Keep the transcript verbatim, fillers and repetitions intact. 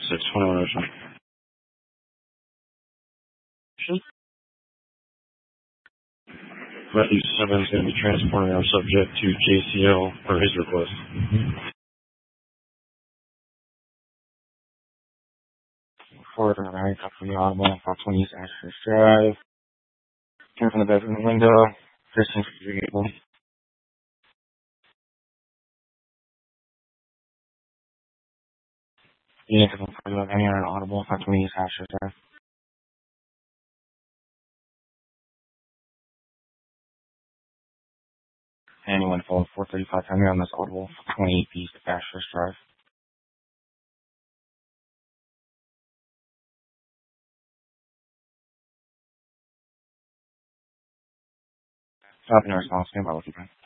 six twenty-one Ocean. Matthew seven is going to be transporting our subject to J C L for his request. Ford Ride up from the Audible, five twenty East Ashford Drive. Came from the bedroom window. Fishing for the vehicle. You need to confirm that any on Audible, five twenty East Ashford Drive. Anyone phone four thirty-five Henry on this Audible, twenty-eight East Ashford Drive. Stop in response, stand by with you, man.